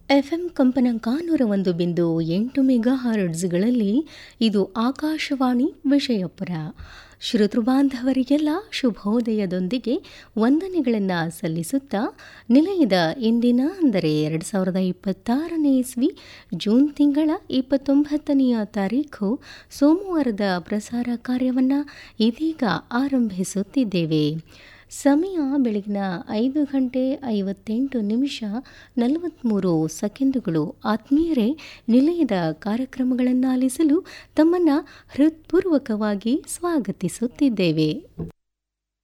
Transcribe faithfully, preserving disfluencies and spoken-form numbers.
FM ಕಂಪನಾಂಕ ನೂರ ಒಂದು ಬಿಂದು ಎಂಟು ಮೆಗಾ ಹರ್ಟ್ಜ್ಗಳಲ್ಲಿ ಇದು ಆಕಾಶವಾಣಿ ವಿಜಯಪುರ. ಶ್ರೋತೃ ಬಾಂಧವರಿಗೆಲ್ಲ ಶುಭೋದಯದೊಂದಿಗೆ ವಂದನೆಗಳನ್ನು ಸಲ್ಲಿಸುತ್ತಾ ನಿಲಯದ ಇಂದಿನ ಅಂದರೆ ಎರಡು ಸಾವಿರದ ಇಪ್ಪತ್ತಾರನೇ ಇಸ್ವಿ ಜೂನ್ ತಿಂಗಳ ಇಪ್ಪತ್ತೊಂಬತ್ತನೆಯ ತಾರೀಖು ಸೋಮವಾರದ ಪ್ರಸಾರ ಕಾರ್ಯವನ್ನು ಇದೀಗ ಆರಂಭಿಸುತ್ತಿದ್ದೇವೆ. ಸಮಯ ಬೆಳಗಿನ ಐದು ಗಂಟೆ ಐವತ್ತೆಂಟು ನಿಮಿಷ ನಲವತ್ತ್ಮೂರು ಸೆಕೆಂಡುಗಳು. ಆತ್ಮೀಯರೇ, ನಿಲಯದ ಕಾರ್ಯಕ್ರಮಗಳನ್ನು ಆಲಿಸಲು ತಮ್ಮನ್ನು ಹೃತ್ಪೂರ್ವಕವಾಗಿ ಸ್ವಾಗತಿಸುತ್ತಿದ್ದೇವೆ.